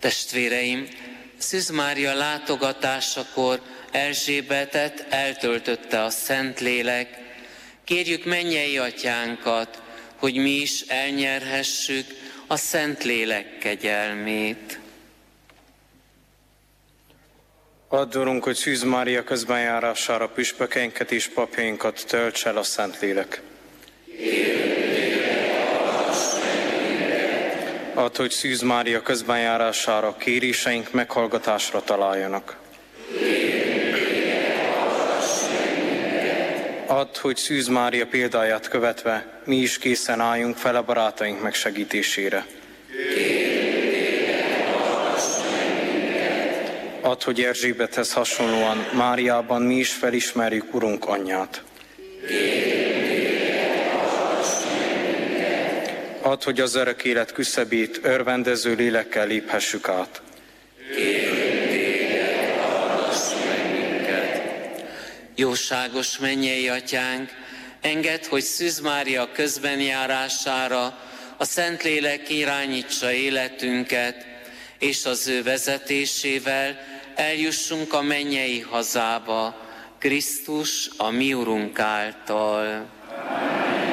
Testvéreim, Szűz Mária látogatásakor Erzsébetet eltöltötte a Szentlélek. Kérjük mennyei atyánkat, hogy mi is elnyerhessük a Szentlélek kegyelmét. Add, Urunk, hogy Szűz Mária közbenjárására püspökeinket és papjainkat tölts el a Szentlélek. Add, hogy Szűz Mária közbenjárására kéréseink meghallgatásra találjanak. Add, hogy Szűz Mária példáját követve mi is készen álljunk fel a barátaink megsegítésére. Add, hogy Erzsébethez hasonlóan Máriában mi is felismerjük Urunk anyját. Add, hogy az örök élet küszöbét örvendező lélekkel léphessük át. Jóságos mennyei atyánk, engedd, hogy Szűz Mária közbenjárására a Szentlélek irányítsa életünket, és az ő vezetésével eljussunk a mennyei hazába, Krisztus, a mi Urunk által.